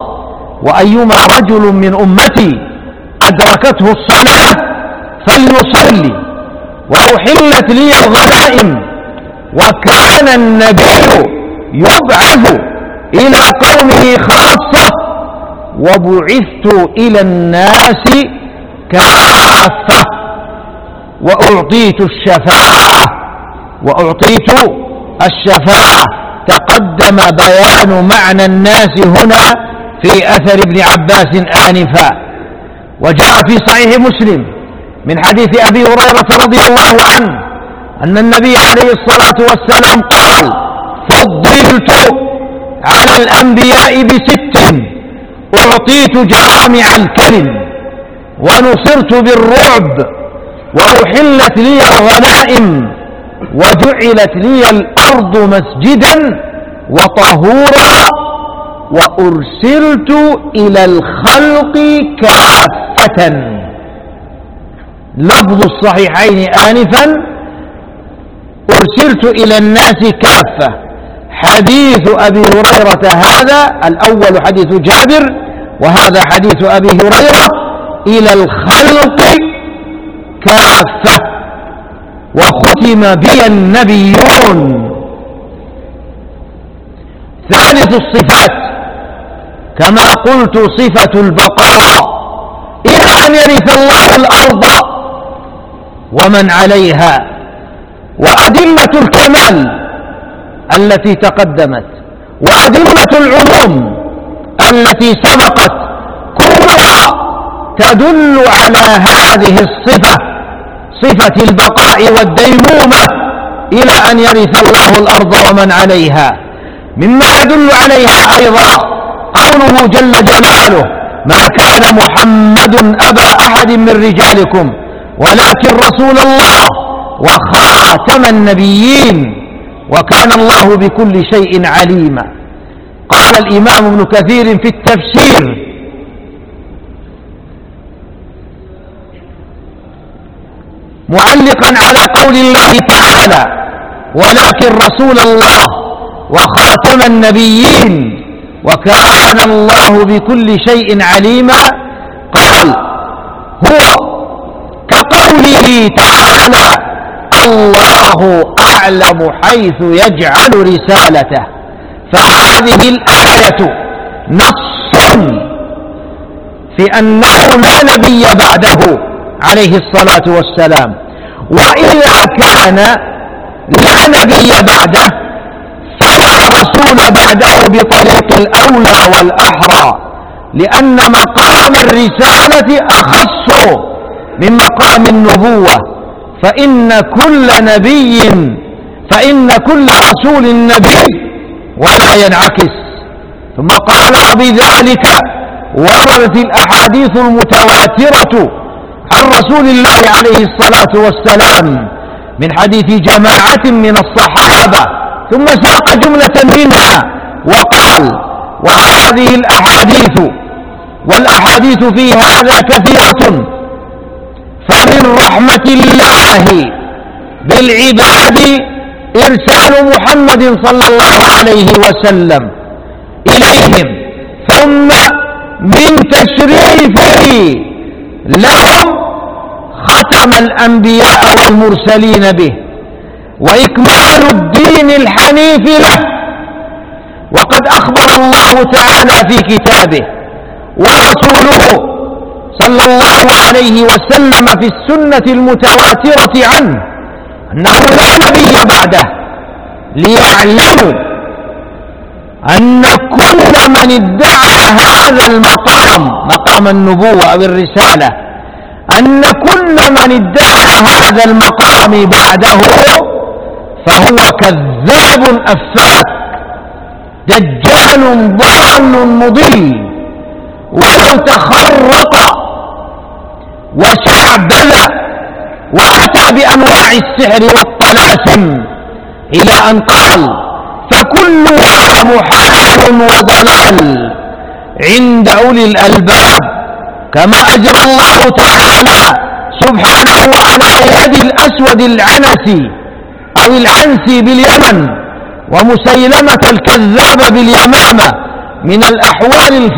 وأيما رجل من أمتي أدركته الصلاة فليصلي وأحلت لي الغنائم. وكان النبي يبعث إلى قومه خاصة وبعثت إلى الناس كافة وأعطيت الشفاعة. تقدم بيان معنى الناس هنا في أثر ابن عباس آنفا. وجاء في صحيح مسلم من حديث أبي هريرة رضي الله عنه أن النبي عليه الصلاة والسلام قال: فضلت على الأنبياء ب6: أعطيت جوامع الكلم، ونصرت بالرعب، وأحلت لي الغنائم، وجعلت لي الأرض مسجدا وطهورا، وأرسلت إلى الخلق كافة. لفظ الصحيحين آنفا: أرسلت إلى الناس كافة. حديث أبي هريرة هذا الأول حديث جابر، وهذا حديث أبي هريرة: إلى الخلق كافة. وختم بي النبيون. ثالث الصفات كما قلت صفة البقاء إلى أن يرث الله الأرض ومن عليها. وأدلة الكمال التي تقدمت وأدلة العموم التي سبقت كلها تدل على هذه الصفة، صفة البقاء والديمومة إلى أن يرث الله الأرض ومن عليها. مما يدل عليها أيضا قوله جل جلاله: ما كان محمد أبا أحد من رجالكم ولكن رسول الله وخاتم النبيين وكان الله بكل شيء عليما. قال الإمام ابن كثير في التفسير: معلقا على قول الله تعالى: ولكن رسول الله وخاتم النبيين وكان الله بكل شيء عليما، قال: هو كقوله تعالى: الله أعلم حيث يجعل رسالته. فهذه الآية نص في أنه لا نبي بعده عليه الصلاة والسلام، وإذا كان لا نبي بعده فلا رسول بعده بطريق الأولى والأحرى، لأن مقام الرسالة أخص من مقام النبوة، فإن كل رسول نبي ولا ينعكس. ثم قال: وبذلك وردت الأحاديث المتواترة عن رسول الله عليه الصلاة والسلام من حديث جماعة من الصحابة، ثم ساق جملة منها وقال: وهذه والأحاديث في هذا كثيرة، فمن رحمة الله بالعباد إرسال محمد صلى الله عليه وسلم إليهم، ثم من تشريفه لهم ختم الأنبياء والمرسلين به، وإكمال الدين الحنيف له. وقد أخبر الله تعالى في كتابه ورسوله صلى الله عليه وسلم في السنة المتواترة عنه أنه لا نبي بعده، ليعلموا أن كل من ادعى هذا المقام، مقام النبوة أو الرسالة، أن كل من ادعى هذا المقام بعده فهو كذاب أفاك دجال ضال مضل، ولو تخرط وشعبذ وأتى بأنواع السحر والطلاسم، إلى أن قال: فكلها محال وضلال عند أولي الألباب، كما أجرى الله تعالى سبحانه على يد الأسود العنسي أو العنسي باليمن ومسيلمة الكذاب باليمامة من الأحوال